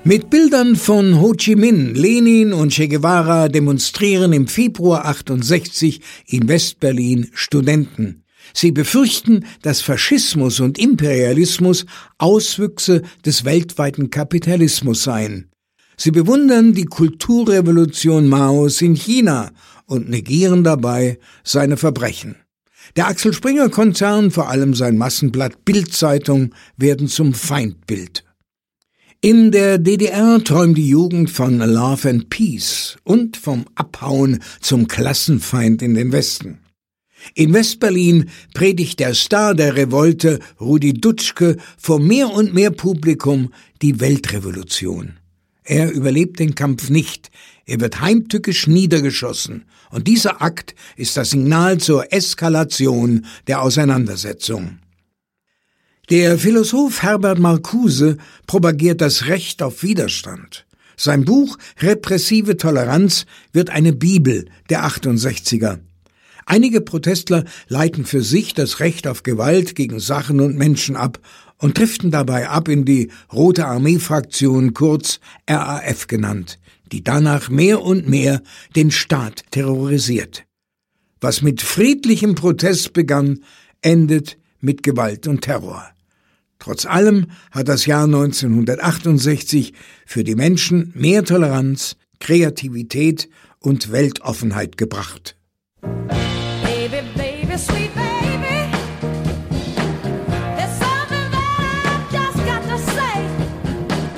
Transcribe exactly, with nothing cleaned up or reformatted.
Mit Bildern von Ho Chi Minh, Lenin und Che Guevara demonstrieren im Februar achtundsechzig in Westberlin Studenten. Sie befürchten, dass Faschismus und Imperialismus Auswüchse des weltweiten Kapitalismus seien. Sie bewundern die Kulturrevolution Maos in China und negieren dabei seine Verbrechen. Der Axel Springer Konzern, vor allem sein Massenblatt Bild-Zeitung, werden zum Feindbild. In der D D R träumt die Jugend von Love and Peace und vom Abhauen zum Klassenfeind in den Westen. In Westberlin predigt der Star der Revolte, Rudi Dutschke, vor mehr und mehr Publikum die Weltrevolution. Er überlebt den Kampf nicht, er wird heimtückisch niedergeschossen, und dieser Akt ist das Signal zur Eskalation der Auseinandersetzung. Der Philosoph Herbert Marcuse propagiert das Recht auf Widerstand. Sein Buch Repressive Toleranz wird eine Bibel der achtundsechziger. Einige Protestler leiten für sich das Recht auf Gewalt gegen Sachen und Menschen ab und driften dabei ab in die Rote Armee-Fraktion, kurz R A F genannt, die danach mehr und mehr den Staat terrorisiert. Was mit friedlichem Protest begann, endet mit Gewalt und Terror. Trotz allem hat das Jahr neunzehnhundertachtundsechzig für die Menschen mehr Toleranz, Kreativität und Weltoffenheit gebracht.